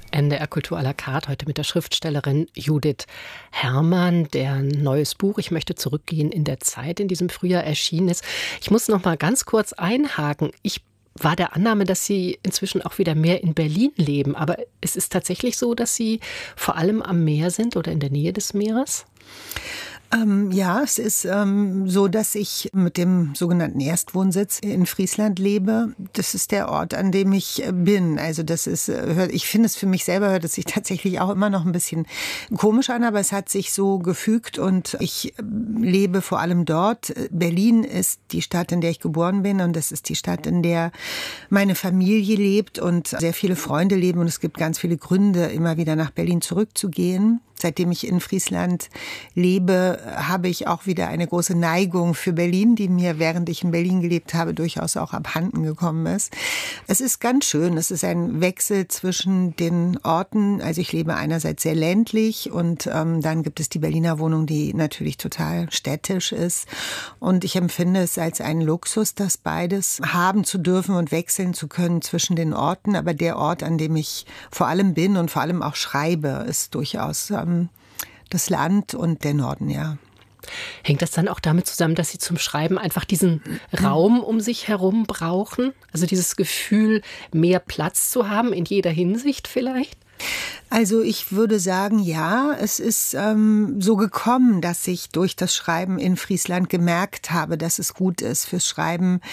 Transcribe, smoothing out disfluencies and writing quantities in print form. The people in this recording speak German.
NDR Kultur à la carte, heute mit der Schriftstellerin Judith Herrmann, deren neues Buch Ich möchte zurückgehen in der Zeit in diesem Frühjahr erschienen ist. Ich muss noch mal ganz kurz einhaken. Ich war der Annahme, dass Sie inzwischen auch wieder mehr in Berlin leben. Aber es ist tatsächlich so, dass Sie vor allem am Meer sind oder in der Nähe des Meeres? Ja, es ist so, dass ich mit dem sogenannten Erstwohnsitz in Friesland lebe. Das ist der Ort, an dem ich bin. Also das ist, ich finde es für mich selber, hört es sich tatsächlich auch immer noch ein bisschen komisch an, aber es hat sich so gefügt und ich lebe vor allem dort. Berlin ist die Stadt, in der ich geboren bin, und das ist die Stadt, in der meine Familie lebt und sehr viele Freunde leben, und es gibt ganz viele Gründe, immer wieder nach Berlin zurückzugehen. Seitdem ich in Friesland lebe, habe ich auch wieder eine große Neigung für Berlin, die mir, während ich in Berlin gelebt habe, durchaus auch abhanden gekommen ist. Es ist ganz schön. Es ist ein Wechsel zwischen den Orten. Also ich lebe einerseits sehr ländlich und dann gibt es die Berliner Wohnung, die natürlich total städtisch ist. Und ich empfinde es als einen Luxus, das beides haben zu dürfen und wechseln zu können zwischen den Orten. Aber der Ort, an dem ich vor allem bin und vor allem auch schreibe, ist durchaus das Land und der Norden, ja. Hängt das dann auch damit zusammen, dass Sie zum Schreiben einfach diesen Raum um sich herum brauchen? Also dieses Gefühl, mehr Platz zu haben in jeder Hinsicht vielleicht? Also ich würde sagen, ja, es ist so gekommen, dass ich durch das Schreiben in Friesland gemerkt habe, dass es gut ist fürs Schreiben,